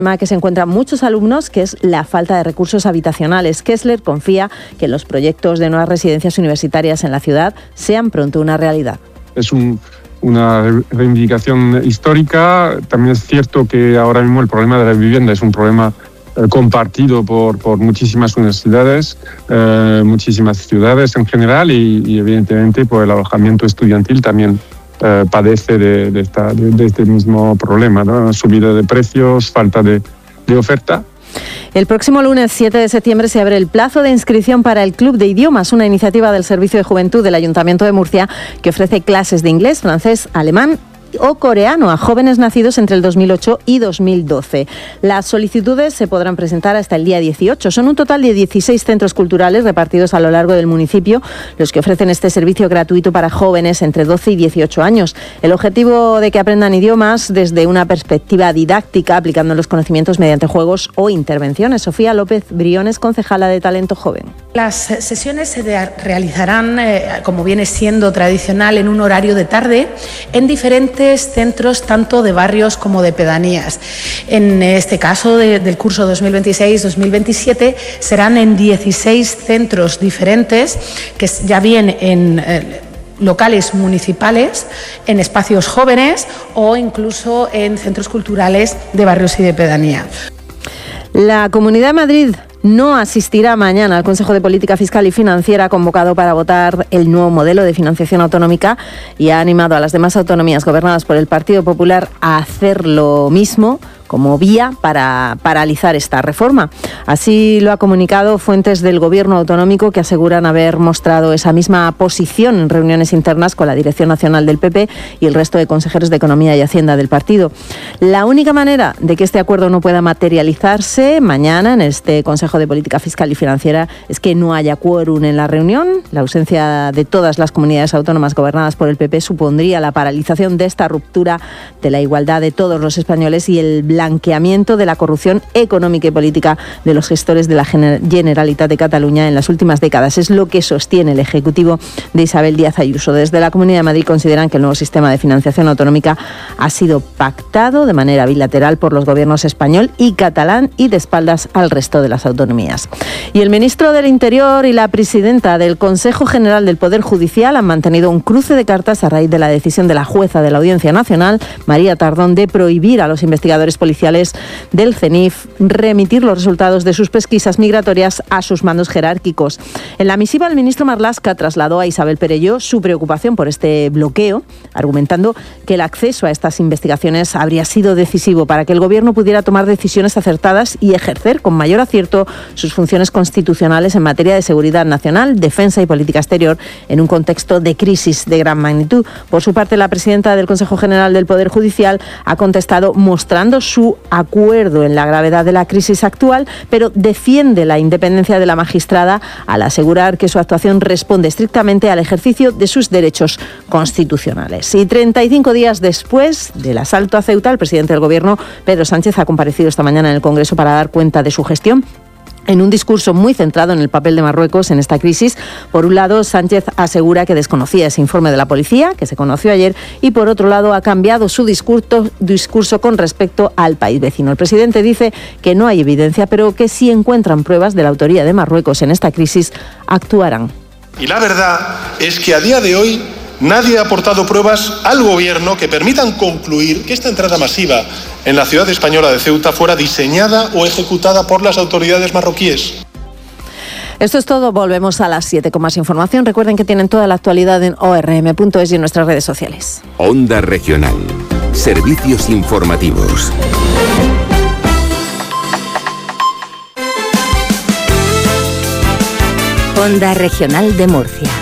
que se encuentran muchos alumnos, que es la falta de recursos habitacionales. Kessler confía que los proyectos de nuevas residencias universitarias en la ciudad sean pronto una realidad. Es una reivindicación histórica. También es cierto que ahora mismo el problema de la vivienda es un problema compartido por muchísimas universidades, muchísimas ciudades en general y evidentemente por el alojamiento estudiantil también padece de este mismo problema, ¿no? Subida de precios, falta de oferta. El próximo lunes 7 de septiembre se abre el plazo de inscripción para el Club de Idiomas, una iniciativa del Servicio de Juventud del Ayuntamiento de Murcia que ofrece clases de inglés, francés, alemán o coreano a jóvenes nacidos entre el 2008 y 2012. Las solicitudes se podrán presentar hasta el día 18. Son un total de 16 centros culturales repartidos a lo largo del municipio los que ofrecen este servicio gratuito para jóvenes entre 12 y 18 años. El objetivo de que aprendan idiomas desde una perspectiva didáctica, aplicando los conocimientos mediante juegos o intervenciones. Sofía López Briones, concejala de Talento Joven. Las sesiones se realizarán, como viene siendo tradicional, en un horario de tarde en diferentes centros tanto de barrios como de pedanías. En este caso del curso 2026-2027 serán en 16 centros diferentes, que ya bien en locales municipales, en espacios jóvenes o incluso en centros culturales de barrios y de pedanía. La Comunidad de Madrid no asistirá mañana al Consejo de Política Fiscal y Financiera convocado para votar el nuevo modelo de financiación autonómica y ha animado a las demás autonomías gobernadas por el Partido Popular a hacer lo mismo como vía para paralizar esta reforma. Así lo ha comunicado fuentes del Gobierno autonómico que aseguran haber mostrado esa misma posición en reuniones internas con la Dirección Nacional del PP y el resto de consejeros de Economía y Hacienda del partido. La única manera de que este acuerdo no pueda materializarse mañana en este Consejo de Política Fiscal y Financiera es que no haya quórum en la reunión. La ausencia de todas las comunidades autónomas gobernadas por el PP supondría la paralización de esta ruptura de la igualdad de todos los españoles y el blanqueamiento de la corrupción económica y política de los gestores de la Generalitat de Cataluña en las últimas décadas. Es lo que sostiene el Ejecutivo de Isabel Díaz Ayuso. Desde la Comunidad de Madrid consideran que el nuevo sistema de financiación autonómica ha sido pactado de manera bilateral por los gobiernos español y catalán y de espaldas al resto de las autonomías. Y el ministro del Interior y la presidenta del Consejo General del Poder Judicial han mantenido un cruce de cartas a raíz de la decisión de la jueza de la Audiencia Nacional, María Tardón, de prohibir a los investigadores policiales del CENIF remitir los resultados de sus pesquisas migratorias a sus mandos jerárquicos. En la misiva, el ministro Marlaska trasladó a Isabel Perelló su preocupación por este bloqueo, argumentando que el acceso a estas investigaciones habría sido decisivo para que el Gobierno pudiera tomar decisiones acertadas y ejercer con mayor acierto sus funciones constitucionales en materia de seguridad nacional, defensa y política exterior en un contexto de crisis de gran magnitud. Por su parte, la presidenta del Consejo General del Poder Judicial ha contestado mostrando su acuerdo en la gravedad de la crisis actual, pero defiende la independencia de la magistrada al asegurar que su actuación responde estrictamente al ejercicio de sus derechos constitucionales. Y 35 días después del asalto a Ceuta, el presidente del Gobierno, Pedro Sánchez, ha comparecido esta mañana en el Congreso para dar cuenta de su gestión. En un discurso muy centrado en el papel de Marruecos en esta crisis, por un lado, Sánchez asegura que desconocía ese informe de la policía, que se conoció ayer, y por otro lado, ha cambiado su discurso con respecto al país vecino. El presidente dice que no hay evidencia, pero que si encuentran pruebas de la autoría de Marruecos en esta crisis, actuarán. Y la verdad es que a día de hoy nadie ha aportado pruebas al Gobierno que permitan concluir que esta entrada masiva en la ciudad española de Ceuta fuera diseñada o ejecutada por las autoridades marroquíes. Esto es todo, volvemos a las 7 con más información. Recuerden que tienen toda la actualidad en orm.es y en nuestras redes sociales. Onda Regional. Servicios informativos. Onda Regional de Murcia.